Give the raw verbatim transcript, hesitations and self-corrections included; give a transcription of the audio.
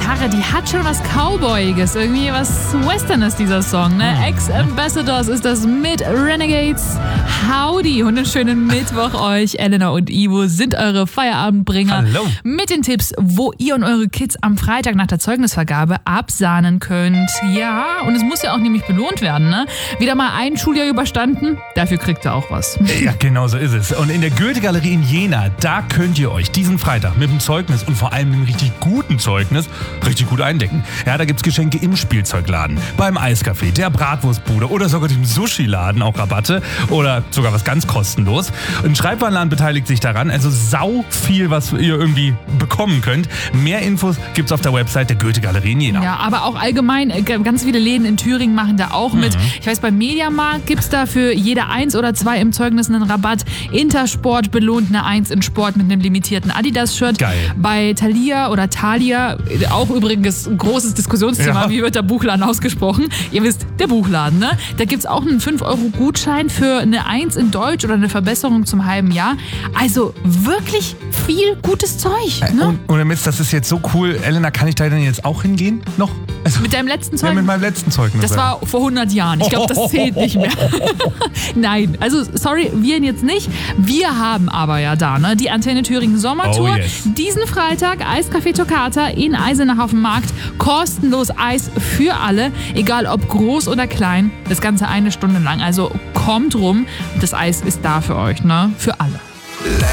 Gitarre, die hat schon was Cowboyiges, irgendwie was Westernes, dieser Song, ne? Hm. Ex-Ambassadors ist das mit Renegades. Howdy und einen schönen Mittwoch euch. Elena und Ivo sind eure Feierabendbringer. Hallo. Mit den Tipps, wo ihr und eure Kids am Freitag nach der Zeugnisvergabe absahnen könnt. Ja, und es muss ja auch nämlich belohnt werden, ne? Wieder mal ein Schuljahr überstanden, dafür kriegt ihr auch was. Ja, genau so ist es. Und in der Goethe-Galerie in Jena, da könnt ihr euch diesen Freitag mit dem Zeugnis und vor allem einem richtig guten Zeugnis richtig gut eindecken. Ja, da gibt's Geschenke im Spielzeugladen, beim Eiscafé, der Bratwurstbude oder sogar dem Sushi-Laden auch Rabatte oder sogar was ganz kostenlos. Ein Schreibwarenladen beteiligt sich daran, also sau viel, was ihr irgendwie bekommen könnt. Mehr Infos gibt's auf der Website der Goethe-Galerie in Jena. Ja, aber auch allgemein, äh, ganz viele Läden in Thüringen machen da auch mit. Ich weiß, beim Mediamarkt gibt's da für jede Eins oder zwei im Zeugnis einen Rabatt. Intersport belohnt eine Eins in Sport mit einem limitierten Adidas-Shirt. Geil. Bei Thalia oder Thalia, auch übrigens ein großes Diskussionsthema, Ja. wie wird der Buchladen ausgesprochen? Ihr wisst, der Buchladen, ne? Da gibt's auch einen fünf Euro Gutschein für eine Eins in Deutsch oder eine Verbesserung zum halben Jahr. Also wirklich viel gutes Zeug, ne? Und, und Mist, das ist jetzt so cool. Elena, kann ich da denn jetzt auch hingehen? Noch? Also, Mit deinem letzten ja, Zeugnis? mit meinem letzten Zeugnis. Das war vor hundert Jahren. Ich glaube, das zählt nicht mehr. Nein, also sorry, wir jetzt nicht. Wir haben aber ja da, ne, die Antenne Thüringen Sommertour. Oh, yes. Diesen Freitag Eiscafé Toccata in Eisenach auf dem Markt. Kostenlos Eis für alle, egal ob groß oder klein. Das Ganze eine Stunde lang. Also kommt rum. Das Eis ist da für euch, ne? Für alle.